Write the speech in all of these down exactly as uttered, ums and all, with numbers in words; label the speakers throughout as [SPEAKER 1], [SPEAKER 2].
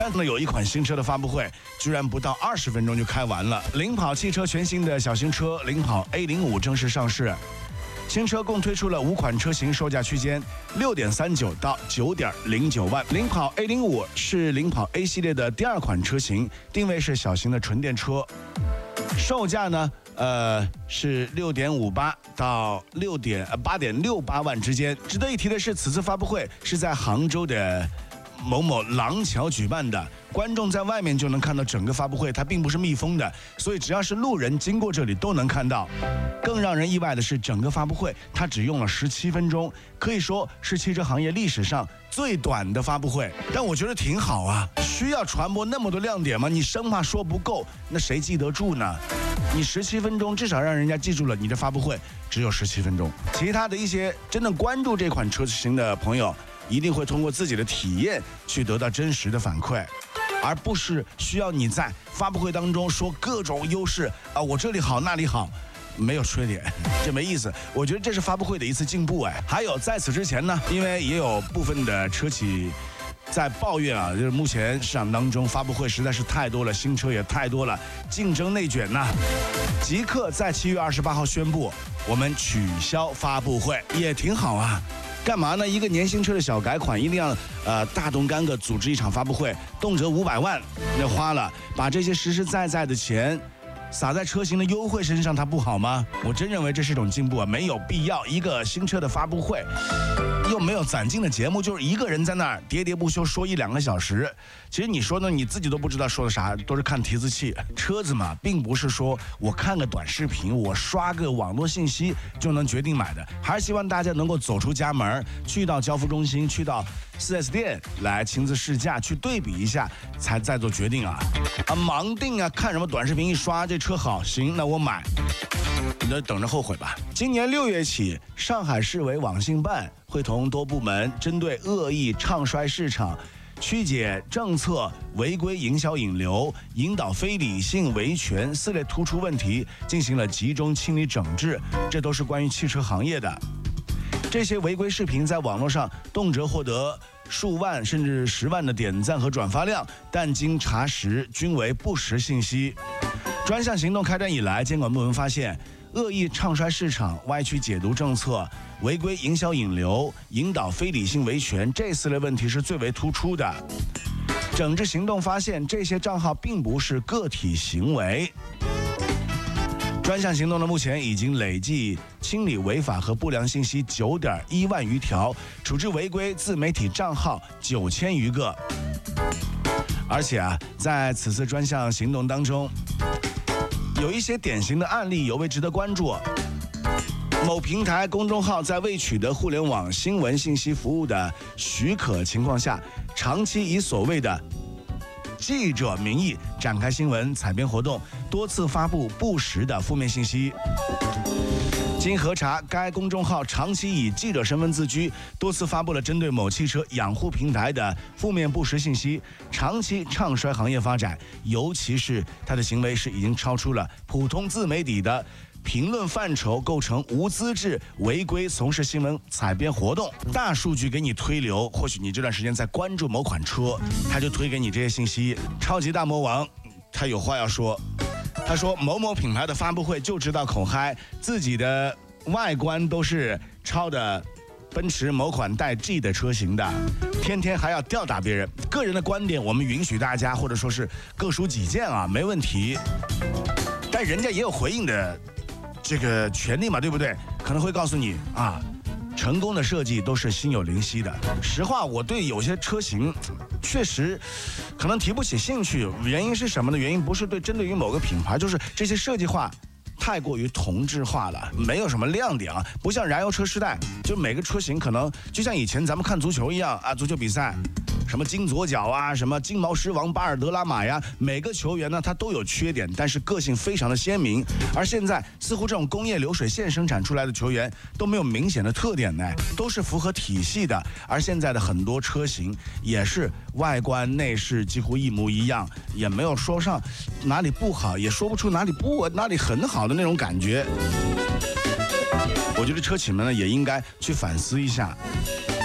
[SPEAKER 1] 但呢，有一款新车的发布会，居然不到二十分钟就开完了。领跑汽车全新的小型车领跑 A 零五正式上市。新车共推出了五款车型，售价区间六点三九到九点零九万。领跑 A 零五是领跑 A 系列的第二款车型，定位是小型的纯电车，售价呢，呃是六点五八到六点呃八点六八万之间。值得一提的是，此次发布会是在杭州的某某廊桥举办的，观众在外面就能看到整个发布会，它并不是密封的，所以只要是路人经过这里都能看到。更让人意外的是，整个发布会它只用了十七分钟，可以说是汽车行业历史上最短的发布会。但我觉得挺好啊，需要传播那么多亮点吗？你生怕说不够，那谁记得住呢？你十七分钟至少让人家记住了你的发布会只有十七分钟。其他的一些真正关注这款车型的朋友，一定会通过自己的体验去得到真实的反馈，而不是需要你在发布会当中说各种优势啊，我这里好那里好，没有缺点，这没意思。我觉得这是发布会的一次进步哎。还有在此之前呢，因为也有部分的车企在抱怨啊，就是目前市场当中发布会实在是太多了，新车也太多了，竞争内卷呐。极客在七月二十八号宣布，我们取消发布会，也挺好啊。干嘛呢？一个年轻车的小改款，一定要呃大动干戈组织一场发布会，动辄五百万，那花了，把这些实实在在的钱撒在车型的优惠身上，它不好吗？我真认为这是一种进步啊，没有必要。一个新车的发布会，又没有攒劲的节目，就是一个人在那儿喋喋不休说一两个小时。其实你说呢，你自己都不知道说的啥，都是看提字器。车子嘛，并不是说我看个短视频，我刷个网络信息就能决定买的，还是希望大家能够走出家门，去到交付中心，去到 四 S 店来亲自试驾，去对比一下，才再做决定啊！啊，盲定啊，看什么短视频一刷这车好，行，那我买。你就等着后悔吧。今年六月起，上海市委网信办会同多部门针对恶意唱衰市场、曲解政策、违规营销引流、引导非理性维权四类突出问题进行了集中清理整治，这都是关于汽车行业的。这些违规视频在网络上动辄获得数万甚至十万的点赞和转发量，但经查实均为不实信息。专项行动开展以来，监管部门发现，恶意唱衰市场、歪曲解读政策、违规营销引流、引导非理性维权这四类问题是最为突出的。整治行动发现，这些账号并不是个体行为。专项行动呢，目前已经累计清理违法和不良信息九点一万余条，处置违规自媒体账号九千余个。而且啊，在此次专项行动当中，有一些典型的案例尤为值得关注。某平台公众号在未取得互联网新闻信息服务的许可情况下，长期以所谓的记者名义展开新闻采编活动，多次发布不实的负面信息。经核查，该公众号长期以记者身份自居，多次发布了针对某汽车养护平台的负面不实信息，长期唱衰行业发展，尤其是他的行为是已经超出了普通自媒体的评论范畴，构成无资质违规从事新闻采编活动。大数据给你推流，或许你这段时间在关注某款车，他就推给你这些信息。超级大魔王他有话要说，他说某某品牌的发布会就知道口嗨，自己的外观都是抄的奔驰某款带 G 的车型的，天天还要吊打别人。个人的观点我们允许大家，或者说是各抒己见啊，没问题。但人家也有回应的这个权利嘛，对不对？可能会告诉你啊，成功的设计都是心有灵犀的。实话，我对有些车型确实可能提不起兴趣，原因是什么呢？原因不是对针对于某个品牌，就是这些设计化太过于同质化了，没有什么亮点啊，不像燃油车时代，就每个车型可能就像以前咱们看足球一样啊，足球比赛。什么金左脚啊，什么金毛狮王巴尔德拉马呀，每个球员呢他都有缺点，但是个性非常的鲜明。而现在似乎这种工业流水线生产出来的球员都没有明显的特点呢，都是符合体系的。而现在的很多车型也是外观内饰几乎一模一样，也没有说上哪里不好，也说不出哪里不哪里很好的那种感觉。我觉得车企们呢也应该去反思一下。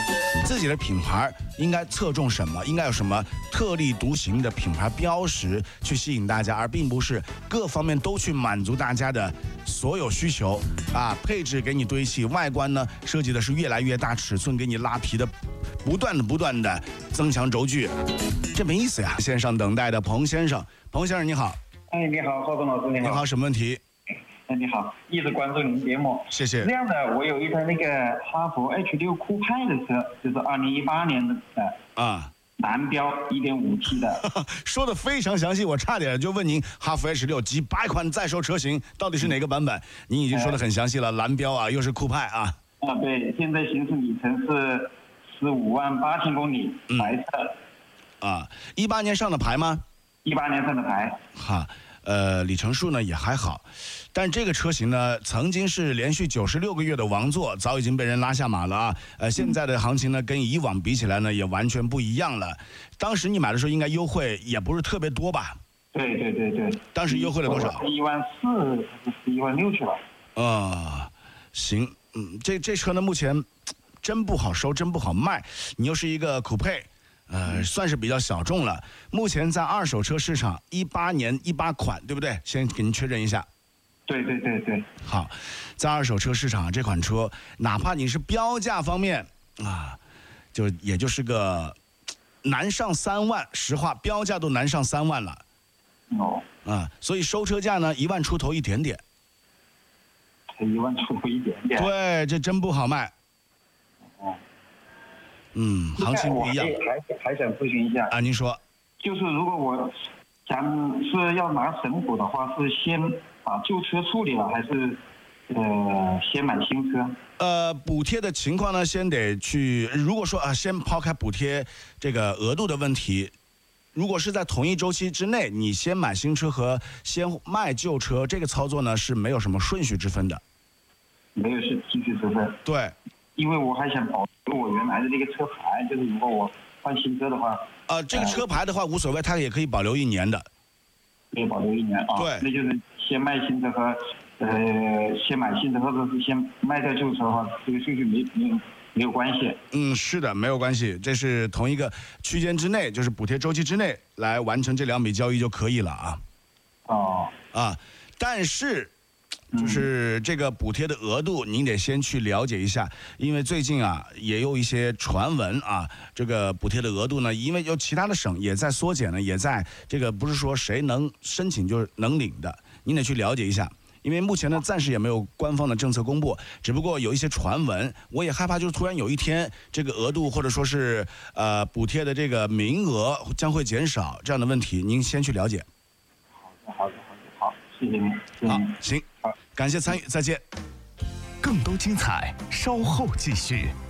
[SPEAKER 1] 自己的品牌应该侧重什么？应该有什么特立独行的品牌标识去吸引大家，而并不是各方面都去满足大家的所有需求啊！配置给你堆砌，外观呢设计的是越来越大，尺寸给你拉皮的，不断的不断的增强轴距，这没意思呀！线上等待的彭先生，彭先生你好。
[SPEAKER 2] 哎，你好，浩东老师，你好。
[SPEAKER 1] 你好，什么问题？
[SPEAKER 2] 哎，你好，一直关注您节目，
[SPEAKER 1] 谢谢。
[SPEAKER 2] 这样的，我有一台那个哈弗 H 六酷派的车，就是二零一八年的啊，蓝标 一点五 T 的，
[SPEAKER 1] 说的非常详细，我差点就问您哈弗 H 六几百款在售车型到底是哪个版本？您已经说的很详细了，蓝标啊，又是酷派啊。
[SPEAKER 2] 啊，对，现在行驶里程是十五万八千公里，白色。
[SPEAKER 1] 啊，一八年上的牌吗？
[SPEAKER 2] 一八年上的牌。
[SPEAKER 1] 哈。呃，里程数呢也还好，但这个车型呢曾经是连续九十六个月的王座，早已经被人拉下马了啊。呃，现在的行情呢跟以往比起来呢也完全不一样了。当时你买的时候应该优惠也不是特别多吧？
[SPEAKER 2] 对对对对。
[SPEAKER 1] 当时优惠了多少？
[SPEAKER 2] 一万四还是十一万六去了？
[SPEAKER 1] 啊、呃，行，嗯，这这车呢目前真不好收，真不好卖。你又是一个酷配。呃，算是比较小众了。目前在二手车市场，一八年一八款，对不对？先给您确认一下。
[SPEAKER 2] 对对对对。
[SPEAKER 1] 好，在二手车市场这款车，哪怕你是标价方面啊，就也就是个难上三万，实话，标价都难上三万了。
[SPEAKER 2] 哦。
[SPEAKER 1] 啊，所以收车价呢，一万出头一点点。
[SPEAKER 2] 才一万出头一点点。
[SPEAKER 1] 对，这真不好卖。
[SPEAKER 2] 哦。
[SPEAKER 1] 嗯，行情不一样。
[SPEAKER 2] 还还想咨询一下
[SPEAKER 1] 啊，您说。
[SPEAKER 2] 就是如果我想是要拿神补的话，是先把旧车处理了，还是呃先买新车？
[SPEAKER 1] 呃，补贴的情况呢，先得去。如果说啊，先抛开补贴这个额度的问题，如果是在同一周期之内，你先买新车和先卖旧车，这个操作呢是没有什么顺序之分的。
[SPEAKER 2] 没有是顺序之分。
[SPEAKER 1] 对。
[SPEAKER 2] 因为我还想保留我原来的那个车牌，就是如果我换新车的话，
[SPEAKER 1] 呃，这个车牌的话无所谓，它也可以保留一年的，
[SPEAKER 2] 可以保留一年啊。
[SPEAKER 1] 对，
[SPEAKER 2] 那就是先卖新车和呃先买新车，或者是先卖掉旧车的话，这个顺序没没有没有关系。
[SPEAKER 1] 嗯，是的，没有关系，这是同一个区间之内，就是补贴周期之内来完成这两笔交易就可以了啊。
[SPEAKER 2] 哦。
[SPEAKER 1] 啊，但是。就是这个补贴的额度，您得先去了解一下，因为最近啊也有一些传闻啊，这个补贴的额度呢，因为有其他的省也在缩减呢，也在这个不是说谁能申请就是能领的，您得去了解一下。因为目前呢暂时也没有官方的政策公布，只不过有一些传闻，我也害怕就是突然有一天这个额度或者说是呃补贴的这个名额将会减少这样的问题，您先去了解。
[SPEAKER 2] 好的，好的，好的，好，谢谢您。
[SPEAKER 1] 好，行。感谢参与，再见。
[SPEAKER 3] 更多精彩，稍后继续。